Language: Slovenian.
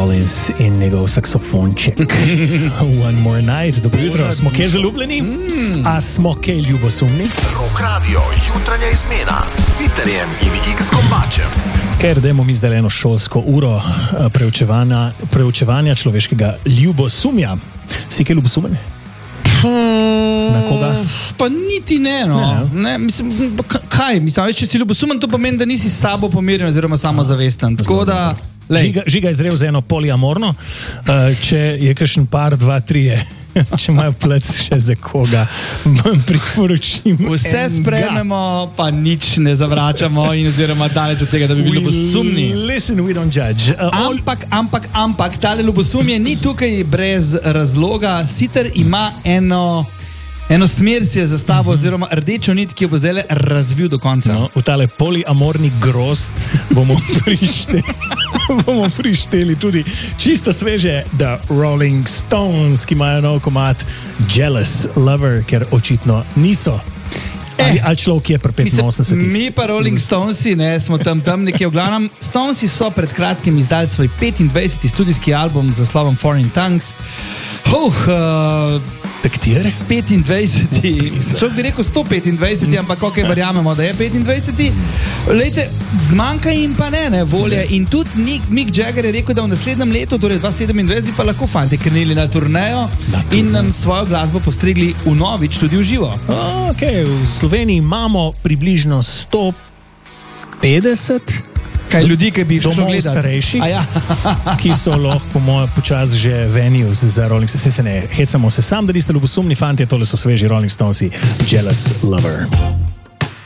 Rollins in njegov saksofonček. One more night, dobro jutro. Smo kaj zaljubljeni? A smo kaj ljubosumni? Rock Radio, jutranja izmena s Siterjem in X-Gombačem. Ker dajmo mi zdaj eno šolsko uro preučevanja človeškega ljubosumja. Si kaj ljubosumen? Na koga? Pa niti ne, no. Ne, mislim, kaj? Mislim, če si ljubosumen, to pomeni, da nisi s sabo pomirjen oziroma samozavesten. Tako da... Žiga je zrel za eno poliamorno, če je kakšen par, dva, trije, če imajo plec še za koga, vam priporočim. Vse sprejmemo, pa nič ne zavračamo in oziroma daleč od tega, da bi bili ljubosumni. Listen, we don't judge. Ampak, tale ljubosumje ni tukaj brez razloga. Siter ima eno smer si je zastavil, oziroma rdečo nit, ki jo bo zdaj razvil do konca. No, v tale poliamorni grozd bomo prišteli tudi čisto sveže The Rolling Stones, ki imajo nov komad Jealous Lover, ker očitno niso. Ali človek, ki je pri 85. Mi pa Rolling Stonesi, smo tam nekje v glavnem. Stonesi so pred kratkim izdali svoj 25. studijski album z naslovom Foreign Tongues. Katere? 25. Človek bi rekel 125, ampak ok, verjamemo, da je 25. Lejte, zmanjka jim pa ne volje. In tudi Mick Jagger je rekel, da v naslednjem letu, torej 2027, bi pa lahko fanti krnili na turnejo in nam svojo glasbo postregli vnovič tudi v živo. Ok, v Sloveniji imamo približno 150 kaj ljudi, ki bi šlo gledati. Starejših, ki so lahko, po mojem, počas že venues za Rolling Stones. Se ne hecamo se sam, da niste ljubosumni fanti, tole so sveži Rolling Stonesi, Jealous Lover.